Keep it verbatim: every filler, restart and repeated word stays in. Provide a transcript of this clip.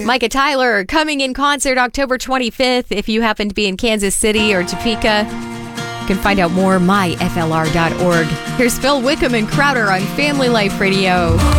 Micah Tyler coming in concert October twenty-fifth. If you happen to be in Kansas City or Topeka, you can find out more my F L R dot org. Here's Phil Wickham and Crowder on Family Life Radio.